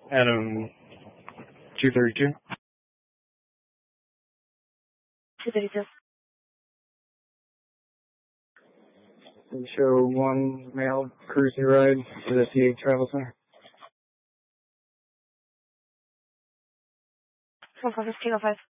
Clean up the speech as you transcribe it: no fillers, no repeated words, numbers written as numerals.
Adam 232. 232. Show one male cruising ride to the CA Travel Center. 145.